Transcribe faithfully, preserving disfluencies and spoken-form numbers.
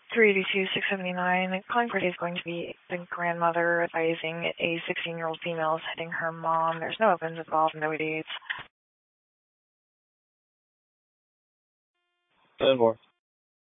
three eighty-two, six seventy-nine. Calling for today is going to be the grandmother advising a sixteen-year-old female is hitting her mom. There's no weapons involved, no dates. ten more.